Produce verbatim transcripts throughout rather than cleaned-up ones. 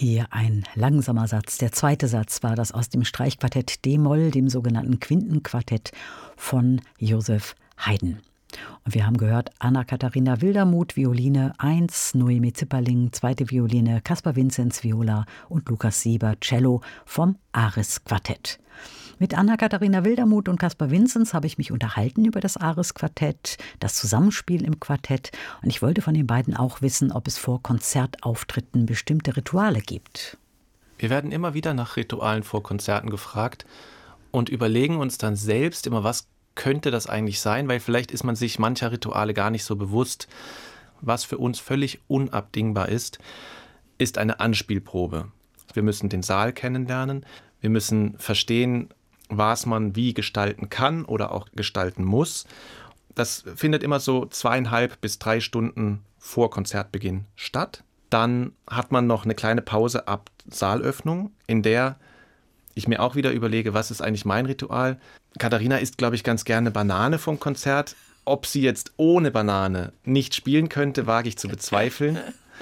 Hier ein langsamer Satz. Der zweite Satz war das aus dem Streichquartett D-Moll, dem sogenannten Quintenquartett von Joseph Haydn. Und wir haben gehört Anna-Katharina Wildermuth, Violine eins, Noemi Zipperling, zweite Violine, Caspar Vinzenz, Viola und Lukas Sieber, Cello vom Ares-Quartett. Mit Anna-Katharina Wildermuth und Caspar Vinzenz habe ich mich unterhalten über das Ares-Quartett, das Zusammenspiel im Quartett. Und ich wollte von den beiden auch wissen, ob es vor Konzertauftritten bestimmte Rituale gibt. Wir werden immer wieder nach Ritualen vor Konzerten gefragt und überlegen uns dann selbst immer, was könnte das eigentlich sein, weil vielleicht ist man sich mancher Rituale gar nicht so bewusst. Was für uns völlig unabdingbar ist, ist eine Anspielprobe. Wir müssen den Saal kennenlernen, wir müssen verstehen, was man wie gestalten kann oder auch gestalten muss. Das findet immer so zweieinhalb bis drei Stunden vor Konzertbeginn statt. Dann hat man noch eine kleine Pause ab Saalöffnung, in der ich mir auch wieder überlege, was ist eigentlich mein Ritual. Katharina isst, glaube ich, ganz gerne Banane vom Konzert. Ob sie jetzt ohne Banane nicht spielen könnte, wage ich zu bezweifeln.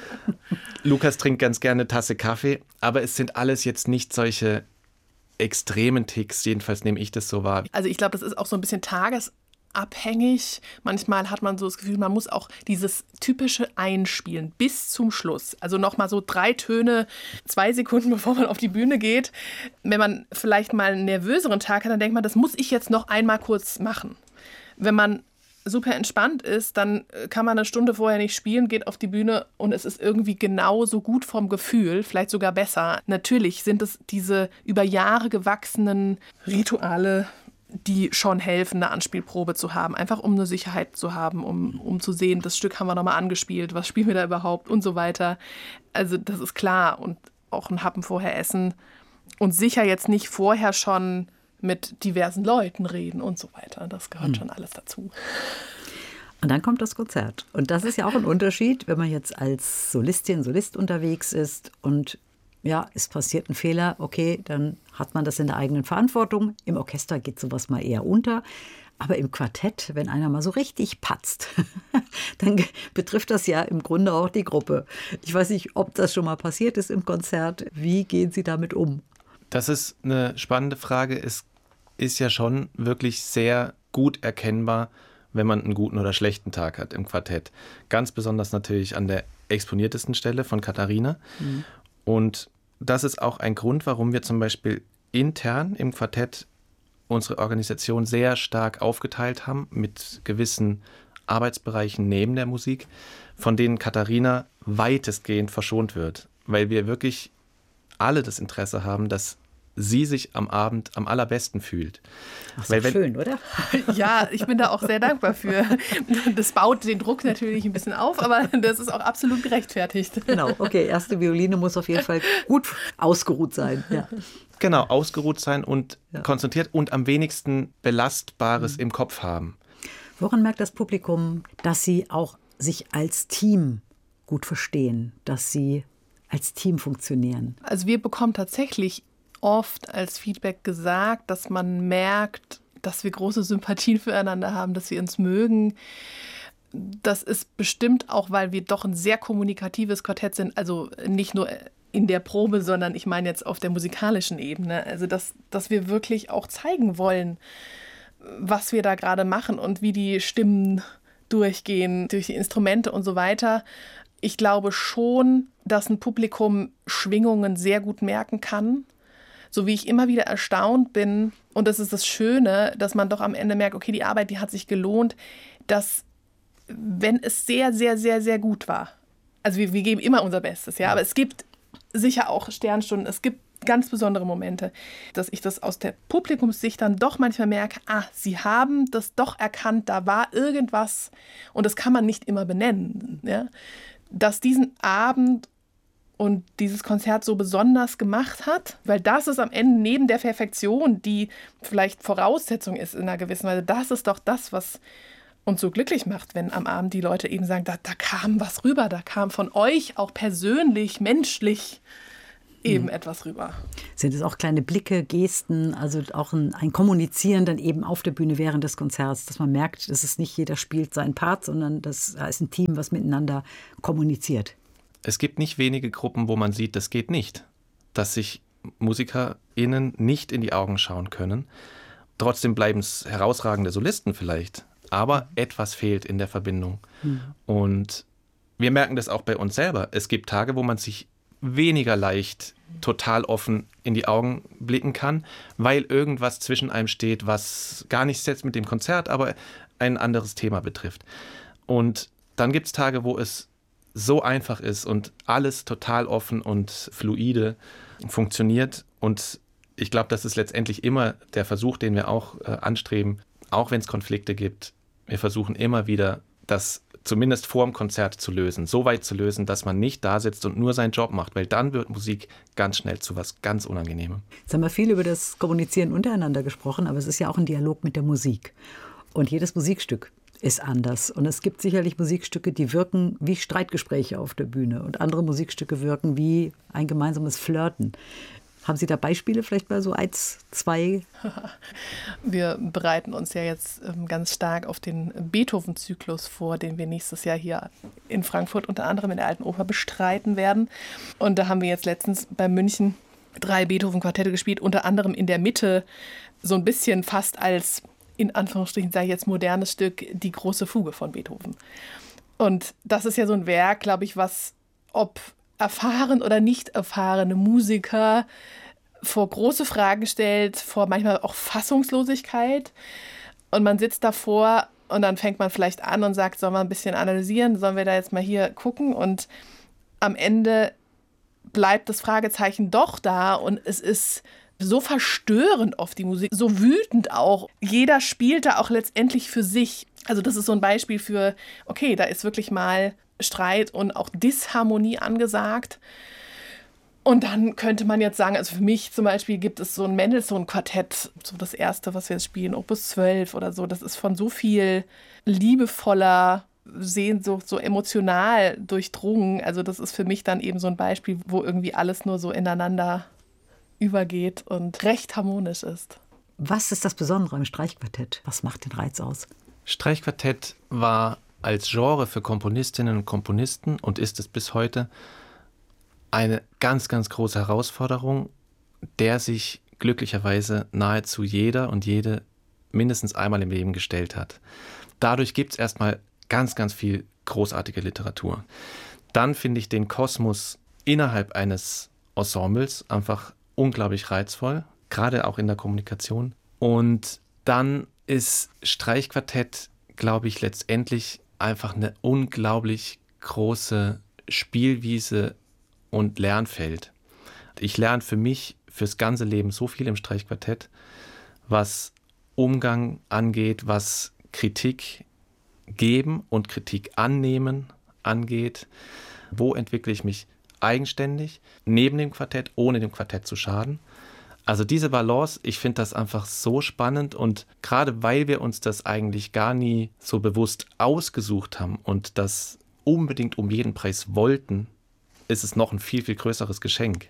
Lukas trinkt ganz gerne eine Tasse Kaffee, aber es sind alles jetzt nicht solche extremen Ticks, jedenfalls nehme ich das so wahr. Also ich glaube, das ist auch so ein bisschen tagesabhängig. Manchmal hat man so das Gefühl, man muss auch dieses typische Einspielen bis zum Schluss. Also nochmal so drei Töne, zwei Sekunden, bevor man auf die Bühne geht. Wenn man vielleicht mal einen nervöseren Tag hat, dann denkt man, das muss ich jetzt noch einmal kurz machen. Wenn man super entspannt ist, dann kann man eine Stunde vorher nicht spielen, geht auf die Bühne und es ist irgendwie genauso gut vom Gefühl, vielleicht sogar besser. Natürlich sind es diese über Jahre gewachsenen Rituale, die schon helfen, eine Anspielprobe zu haben. Einfach um eine Sicherheit zu haben, um, um zu sehen, das Stück haben wir nochmal angespielt, was spielen wir da überhaupt und so weiter. Also das ist klar und auch ein Happen vorher essen und sicher jetzt nicht vorher schon mit diversen Leuten reden und so weiter. Das gehört hm. schon alles dazu. Und dann kommt das Konzert. Und das ist ja auch ein Unterschied, wenn man jetzt als Solistin, Solist unterwegs ist und ja, es passiert ein Fehler, okay, dann hat man das in der eigenen Verantwortung. Im Orchester geht sowas mal eher unter. Aber im Quartett, wenn einer mal so richtig patzt, dann betrifft das ja im Grunde auch die Gruppe. Ich weiß nicht, ob das schon mal passiert ist im Konzert. Wie gehen Sie damit um? Das ist eine spannende Frage. Es ist ja schon wirklich sehr gut erkennbar, wenn man einen guten oder schlechten Tag hat im Quartett. Ganz besonders natürlich an der exponiertesten Stelle von Katharina. Mhm. Und das ist auch ein Grund, warum wir zum Beispiel intern im Quartett unsere Organisation sehr stark aufgeteilt haben mit gewissen Arbeitsbereichen neben der Musik, von denen Katharina weitestgehend verschont wird, weil wir wirklich alle das Interesse haben, dass sie sich am Abend am allerbesten fühlt. Ach, so schön, oder? Ja, ich bin da auch sehr dankbar für. Das baut den Druck natürlich ein bisschen auf, aber das ist auch absolut gerechtfertigt. Genau, okay, erste Violine muss auf jeden Fall gut ausgeruht sein. Ja. Genau, ausgeruht sein und ja. konzentriert und am wenigsten Belastbares mhm. im Kopf haben. Woran merkt das Publikum, dass sie auch sich als Team gut verstehen, dass sie als Team funktionieren? Also wir bekommen tatsächlich oft als Feedback gesagt, dass man merkt, dass wir große Sympathien füreinander haben, dass wir uns mögen. Das ist bestimmt auch, weil wir doch ein sehr kommunikatives Quartett sind, also nicht nur in der Probe, sondern ich meine jetzt auf der musikalischen Ebene. Also dass, dass wir wirklich auch zeigen wollen, was wir da gerade machen und wie die Stimmen durchgehen, durch die Instrumente und so weiter. Ich glaube schon, dass ein Publikum Schwingungen sehr gut merken kann. So wie ich immer wieder erstaunt bin, und das ist das Schöne, dass man doch am Ende merkt, okay, die Arbeit, die hat sich gelohnt, dass wenn es sehr, sehr, sehr, sehr gut war, also wir, wir geben immer unser Bestes, ja, aber es gibt sicher auch Sternstunden, es gibt ganz besondere Momente, dass ich das aus der Publikumssicht dann doch manchmal merke, ah, sie haben das doch erkannt, da war irgendwas und das kann man nicht immer benennen, ja, dass diesen Abend und dieses Konzert so besonders gemacht hat, weil das ist am Ende neben der Perfektion, die vielleicht Voraussetzung ist in einer gewissen Weise, das ist doch das, was uns so glücklich macht, wenn am Abend die Leute eben sagen, da, da kam was rüber, da kam von euch auch persönlich, menschlich eben mhm. etwas rüber. Sind es auch kleine Blicke, Gesten, also auch ein, ein Kommunizieren dann eben auf der Bühne während des Konzerts, dass man merkt, dass es nicht jeder spielt seinen Part, sondern das ist ein Team, was miteinander kommuniziert? es gibt nicht wenige Gruppen, wo man sieht, das geht nicht, dass sich MusikerInnen nicht in die Augen schauen können. Trotzdem bleiben es herausragende Solisten vielleicht, aber etwas fehlt in der Verbindung. Mhm. Und wir merken das auch bei uns selber. Es gibt Tage, wo man sich weniger leicht total offen in die Augen blicken kann, weil irgendwas zwischen einem steht, was gar nichts jetzt mit dem Konzert, aber ein anderes Thema betrifft. Und dann gibt es Tage, wo es so einfach ist und alles total offen und fluide funktioniert. Und ich glaube, das ist letztendlich immer der Versuch, den wir auch äh, anstreben, auch wenn es Konflikte gibt. Wir versuchen immer wieder, das zumindest vor dem Konzert zu lösen, so weit zu lösen, dass man nicht da sitzt und nur seinen Job macht, weil dann wird Musik ganz schnell zu was ganz Unangenehmem. Jetzt haben wir viel über das Kommunizieren untereinander gesprochen, aber es ist ja auch ein Dialog mit der Musik. Und jedes Musikstück ist anders. Und es gibt sicherlich Musikstücke, die wirken wie Streitgespräche auf der Bühne und andere Musikstücke wirken wie ein gemeinsames Flirten. Haben Sie da Beispiele vielleicht bei so eins, zwei? Wir bereiten uns ja jetzt ganz stark auf den Beethoven-Zyklus vor, den wir nächstes Jahr hier in Frankfurt unter anderem in der Alten Oper bestreiten werden. Und da haben wir jetzt letztens bei München drei Beethoven-Quartette gespielt, unter anderem in der Mitte so ein bisschen fast als, in Anführungsstrichen sage ich jetzt, modernes Stück, die große Fuge von Beethoven. Und das ist ja so ein Werk, glaube ich, was, ob erfahren oder nicht erfahrene Musiker vor große Fragen stellt, vor manchmal auch Fassungslosigkeit. Und man sitzt davor und dann fängt man vielleicht an und sagt, sollen wir ein bisschen analysieren, sollen wir da jetzt mal hier gucken? Und am Ende bleibt das Fragezeichen doch da und es ist so verstörend oft die Musik, so wütend auch. Jeder spielt da auch letztendlich für sich. Also das ist so ein Beispiel für, okay, da ist wirklich mal Streit und auch Disharmonie angesagt. Und dann könnte man jetzt sagen, also für mich zum Beispiel gibt es so ein Mendelssohn-Quartett, so das erste, was wir jetzt spielen, Opus zwölf oder so. Das ist von so viel liebevoller Sehnsucht, so emotional durchdrungen. Also das ist für mich dann eben so ein Beispiel, wo irgendwie alles nur so ineinander übergeht und recht harmonisch ist. Was ist das Besondere im Streichquartett? Was macht den Reiz aus? Streichquartett war als Genre für Komponistinnen und Komponisten und ist es bis heute eine ganz, ganz große Herausforderung, der sich glücklicherweise nahezu jeder und jede mindestens einmal im Leben gestellt hat. Dadurch gibt es erstmal ganz, ganz viel großartige Literatur. Dann finde ich den Kosmos innerhalb eines Ensembles einfach unglaublich reizvoll, gerade auch in der Kommunikation. Und dann ist Streichquartett, glaube ich, letztendlich einfach eine unglaublich große Spielwiese und Lernfeld. Ich lerne für mich, fürs ganze Leben so viel im Streichquartett, was Umgang angeht, was Kritik geben und Kritik annehmen angeht. Wo entwickle ich mich eigenständig, neben dem Quartett, ohne dem Quartett zu schaden. Also diese Balance, ich finde das einfach so spannend und gerade weil wir uns das eigentlich gar nie so bewusst ausgesucht haben und das unbedingt um jeden Preis wollten, ist es noch ein viel, viel größeres Geschenk.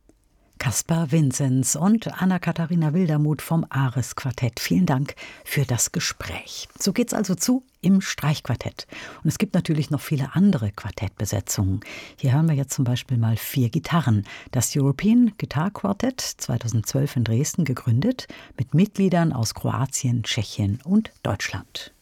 Caspar Vinzenz und Anna-Katharina Wildermuth vom Ares-Quartett. Vielen Dank für das Gespräch. So geht's also zu im Streichquartett. Und es gibt natürlich noch viele andere Quartettbesetzungen. Hier hören wir jetzt zum Beispiel mal vier Gitarren. Das European Guitar Quartet, zweitausendzwölf in Dresden gegründet, mit Mitgliedern aus Kroatien, Tschechien und Deutschland.